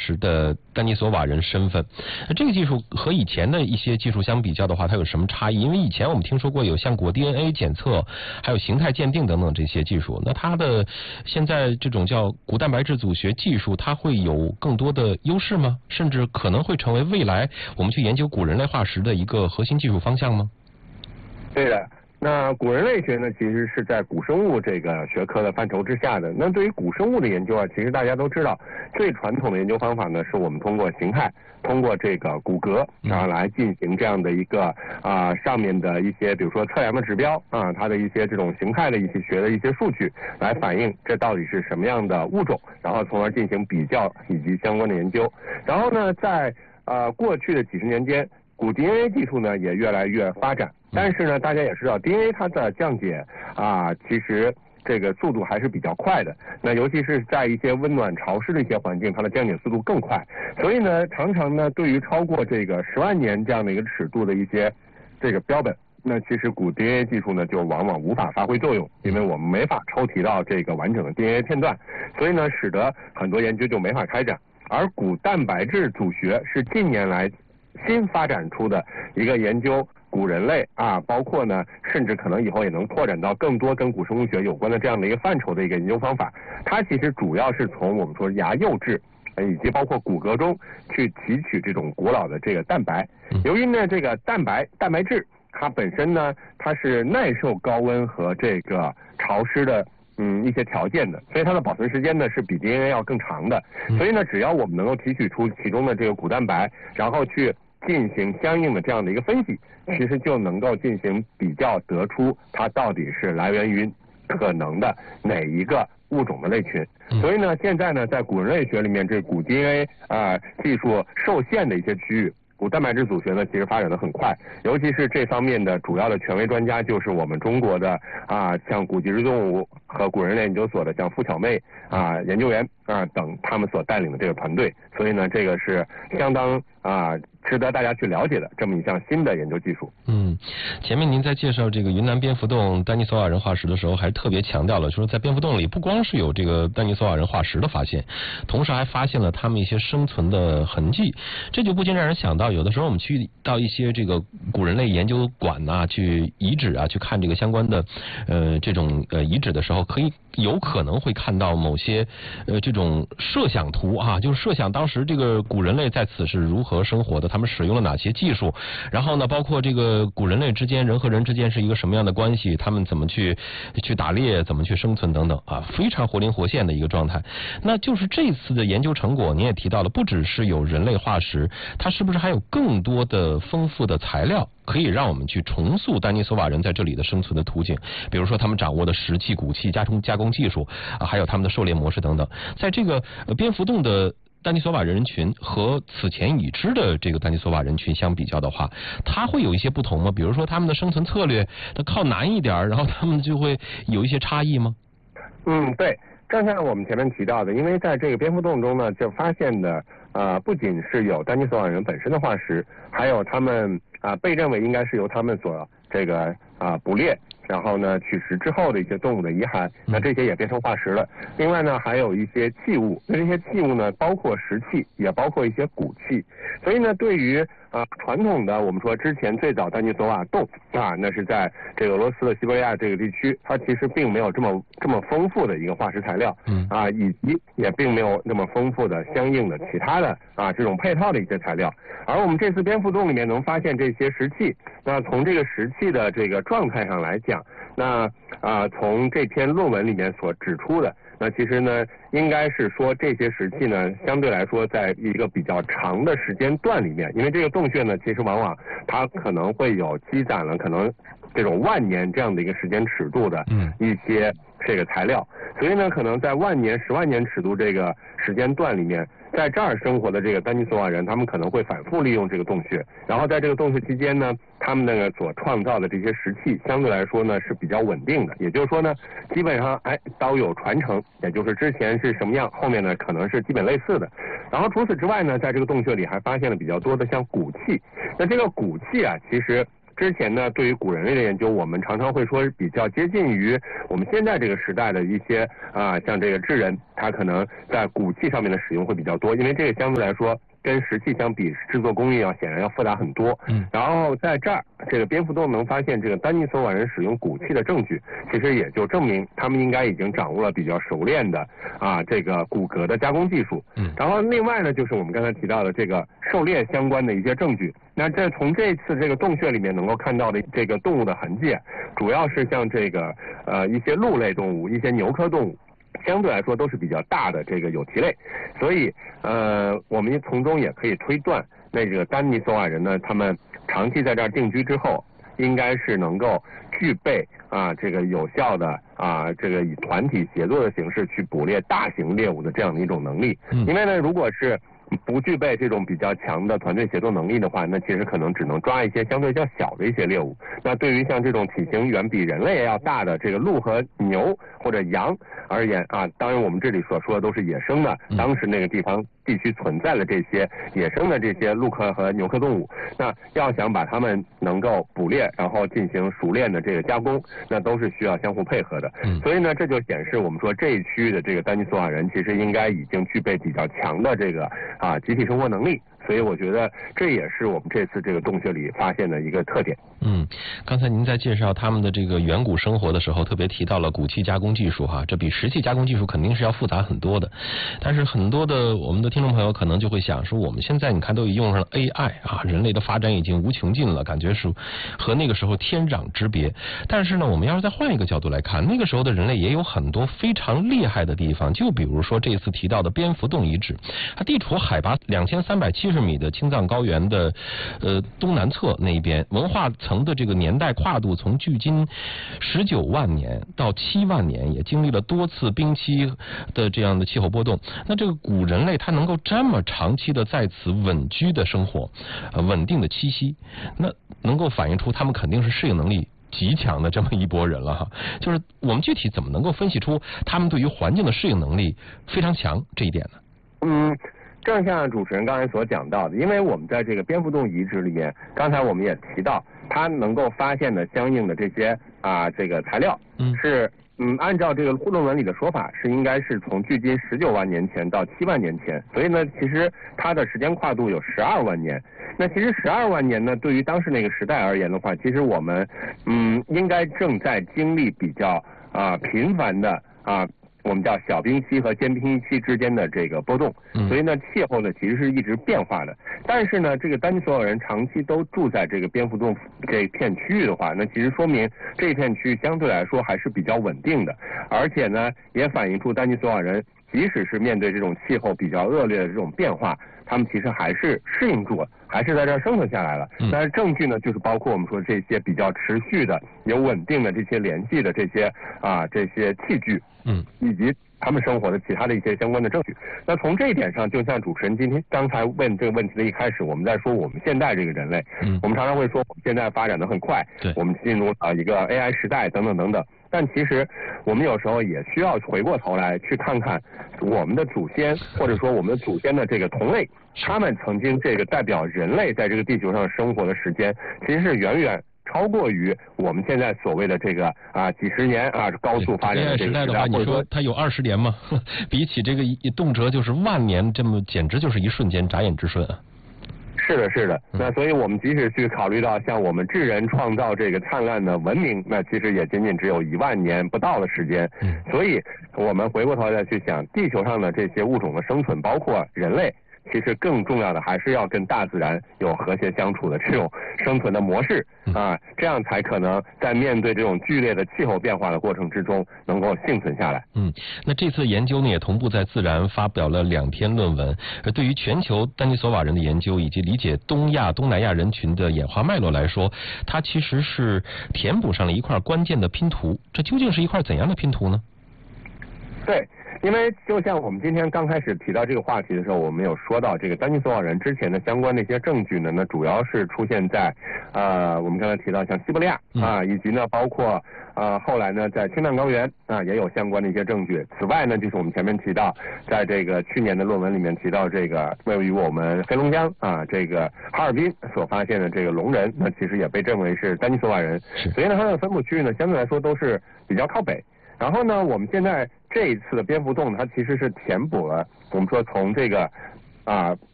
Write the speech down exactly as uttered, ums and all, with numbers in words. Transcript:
石的丹尼索瓦人身份。这个技术和以前的一些技术相比较的话，它有什么差异？因为以前我们听说过有像果 D N A 检测，还有形态鉴定等等这些技术。那它的现在这种叫骨蛋白质组学技术，它会有更多的优势吗？甚至可能会成为未来我们去研究古人类化石的一个核心技术方向吗？ 对的。那古人类学呢，其实是在古生物这个学科的范畴之下的。那对于古生物的研究啊，其实大家都知道，最传统的研究方法呢，是我们通过形态，通过这个骨骼，然后来进行这样的一个啊、呃、上面的一些，比如说测量的指标啊，它的一些这种形态的一些学的一些数据，来反映这到底是什么样的物种，然后从而进行比较以及相关的研究。然后呢，在呃过去的几十年间，古 D N A 技术呢也越来越发展。但是呢，大家也知道 ，D N A 它的降解啊，其实这个速度还是比较快的。那尤其是在一些温暖潮湿的一些环境，它的降解速度更快。所以呢，常常呢，对于超过这个十万年这样的一个尺度的一些这个标本，那其实古 D N A 技术呢，就往往无法发挥作用，因为我们没法抽提到这个完整的 D N A 片段，所以呢，使得很多研究就没法开展。而古蛋白质组学是近年来新发展出的一个研究古人类啊，包括呢，甚至可能以后也能拓展到更多跟古生物学有关的这样的一个范畴的一个研究方法。它其实主要是从我们说牙釉质以及包括骨骼中去提取这种古老的这个蛋白。由于呢这个蛋白蛋白质它本身呢它是耐受高温和这个潮湿的嗯一些条件的，所以它的保存时间呢是比 D N A 要更长的。所以呢，只要我们能够提取出其中的这个骨蛋白，然后去进行相应的这样的一个分析，其实就能够进行比较，得出它到底是来源于可能的哪一个物种的类群。所以呢，现在呢，在古人类学里面，这古 D N A 啊、呃、技术受限的一些区域，古蛋白质组学呢，其实发展的很快，尤其是这方面的主要的权威专家就是我们中国的啊、呃，像古脊椎动物和古人类研究所的像付巧妹啊、呃、研究员啊、呃、等他们所带领的这个团队。所以呢，这个是相当啊、呃、值得大家去了解的这么一项新的研究技术。 嗯，前面您在介绍这个云南蝙蝠洞丹尼索瓦人化石的时候，还特别强调了，说在蝙蝠洞里不光是有这个丹尼索瓦人化石的发现，同时还发现了他们一些生存的痕迹。这就不禁让人想到，有的时候我们去到一些这个古人类研究馆呐、啊，去遗址啊，去看这个相关的呃这种呃遗址的时候，可以有可能会看到某些呃这种设想图啊，就是设想当时这个古人类在此是如何生活的，他们使用了哪些技术，然后呢，包括这个古人类之间，人和人之间是一个什么样的关系，他们怎么去去打猎，怎么去生存等等啊，非常活灵活现的一个状态。那就是这次的研究成果，您也提到了，不只是有人类化石，它是不是还有更多的丰富的材料，可以让我们去重塑丹尼索瓦人在这里的生存的途径？比如说他们掌握的石器、骨器加工加工技术啊，还有他们的狩猎模式等等。在这个呃蝙蝠洞的丹尼索瓦人群和此前已知的这个丹尼索瓦人群相比较的话，它会有一些不同吗？比如说他们的生存策略，它靠难一点，然后他们就会有一些差异吗？ 嗯，对，正像我们前面提到的，因为在这个蝙蝠洞中呢，就发现的呃不仅是有丹尼索瓦人本身的化石，还有他们啊、呃、被认为应该是由他们所这个啊、呃、捕猎，然后呢取食之后的一些动物的遗骸，那这些也变成化石了。另外呢，还有一些器物，那这些器物呢，包括石器，也包括一些骨器。所以呢，对于啊传统的我们说之前最早丹尼索瓦洞啊，那是在这个俄罗斯的西伯利亚这个地区，它其实并没有这么这么丰富的一个化石材料，嗯啊，以及也并没有那么丰富的相应的其他的啊这种配套的一些材料。而我们这次蝙蝠洞里面能发现这些石器，那从这个石器的这个状态上来讲，那啊从这篇论文里面所指出的，那其实呢应该是说这些石器呢相对来说在一个比较长的时间段里面，因为这个洞穴呢其实往往它可能会有积攒了可能这种万年这样的一个时间尺度的一些这个材料，所以呢可能在万年十万年尺度这个时间段里面，在这儿生活的这个丹尼索瓦人，他们可能会反复利用这个洞穴，然后在这个洞穴期间呢，他们那个所创造的这些石器相对来说呢是比较稳定的，也就是说呢基本上哎都有传承，也就是之前是什么样，后面呢可能是基本类似的。然后除此之外呢，在这个洞穴里还发现了比较多的像骨器，那这个骨器啊其实之前呢，对于古人类的研究，我们常常会说比较接近于我们现在这个时代的一些啊，像这个智人，他可能在骨器上面的使用会比较多，因为这个相对来说跟石器相比，制作工艺要显然要复杂很多。嗯，然后在这儿，这个蝙蝠洞能发现这个丹尼索瓦人使用骨器的证据，其实也就证明他们应该已经掌握了比较熟练的啊这个骨骼的加工技术。嗯，然后另外呢，就是我们刚才提到的这个狩猎相关的一些证据。那这从这次这个洞穴里面能够看到的这个动物的痕迹，主要是像这个呃一些鹿类动物、一些牛科动物。相对来说都是比较大的这个有蹄类，所以呃，我们从中也可以推断，那个丹尼索瓦人呢，他们长期在这儿定居之后，应该是能够具备啊这个有效的啊这个以团体协作的形式去捕猎大型猎物的这样的一种能力。嗯、因为呢，如果是不具备这种比较强的团队协作能力的话，那其实可能只能抓一些相对较小的一些猎物。那对于像这种体型远比人类要大的这个鹿和牛或者羊而言啊，当然我们这里所说的都是野生的，当时那个地方地区存在的这些野生的这些鹿科和牛科动物，那要想把它们能够捕猎，然后进行熟练的这个加工，那都是需要相互配合的。嗯、所以呢，这就显示我们说这一区域的这个丹尼索瓦人其实应该已经具备比较强的这个啊集体生活能力。所以我觉得这也是我们这次这个洞穴里发现的一个特点。 嗯，刚才您在介绍他们的这个远古生活的时候，特别提到了骨器加工技术哈，这比石器加工技术肯定是要复杂很多的。但是很多的我们的听众朋友可能就会想说，我们现在你看都已用上了 A I 啊，人类的发展已经无穷尽了，感觉是和那个时候天壤之别。但是呢，我们要是再换一个角度来看，那个时候的人类也有很多非常厉害的地方，就比如说这次提到的蝙蝠洞遗址，它地处海拔两千三百七十米的青藏高原的呃东南侧那一边，文化层的这个年代跨度从距今十九万年到七万年，也经历了多次冰期的这样的气候波动。那这个古人类它能够这么长期的在此稳居的生活，呃稳定的栖息，那能够反映出他们肯定是适应能力极强的这么一拨人了哈。就是我们具体怎么能够分析出他们对于环境的适应能力非常强这一点呢？ 嗯。正像主持人刚才所讲到的，因为我们在这个蝙蝠洞遗址里面，刚才我们也提到，它能够发现的相应的这些啊这个材料，嗯，是嗯按照这个论文里的说法，是应该是从距今十九万年前到七万年前，所以呢，其实它的时间跨度有十二万年。那其实十二万年呢，对于当时那个时代而言的话，其实我们嗯应该正在经历比较啊频繁的啊。我们叫小冰期和间冰期之间的这个波动，所以呢，气候呢其实是一直变化的。但是呢，这个丹尼索瓦人长期都住在这个蝙蝠洞这片区域的话，那其实说明这片区域相对来说还是比较稳定的，而且呢，也反映出丹尼索瓦人即使是面对这种气候比较恶劣的这种变化，他们其实还是适应住了，还是在这儿生存下来了。但是证据呢，就是包括我们说这些比较持续的、有稳定的这些联系的这些啊这些器具。嗯，以及他们生活的其他的一些相关的证据。那从这一点上，就像主持人今天刚才问这个问题的一开始，我们在说我们现在这个人类，嗯，我们常常会说我们现在发展的很快，对，我们进入了一个 A I 时代等等等等。但其实我们有时候也需要回过头来去看看我们的祖先，或者说我们的祖先的这个同类，他们曾经这个代表人类在这个地球上生活的时间，其实是远远超过于我们现在所谓的这个啊几十年啊高速发展的这个时代的话，你说它有二十年吗？比起这个一动辄就是万年，这么简直就是一瞬间，眨眼之瞬啊！ 是的，是的。那所以我们即使去考虑到像我们智人创造这个灿烂的文明，那其实也仅仅只有一万年不到的时间。嗯，所以我们回过头来去想，地球上的这些物种的生存，包括人类。其实更重要的还是要跟大自然有和谐相处的这种生存的模式啊，这样才可能在面对这种剧烈的气候变化的过程之中能够幸存下来。 嗯，那这次研究呢也同步在《自然》发表了两篇论文，而对于全球丹尼索瓦人的研究以及理解东亚、东南亚人群的演化脉络来说，它其实是填补上了一块关键的拼图。这究竟是一块怎样的拼图呢？ 对。 因为就像我们今天刚开始提到这个话题的时候，我们有说到这个丹尼索瓦人之前的相关的一些证据呢，那主要是出现在呃我们刚才提到像西伯利亚啊，以及呢包括呃后来呢在青藏高原啊也有相关的一些证据。此外呢，就是我们前面提到，在这个去年的论文里面提到这个位于我们黑龙江啊这个哈尔滨所发现的这个龙人，那其实也被证为是丹尼索瓦人。所以呢，它的分布区域呢相对来说都是比较靠北。然后呢，我们现在这一次的蝙蝠洞，它其实是填补了我们说从这个啊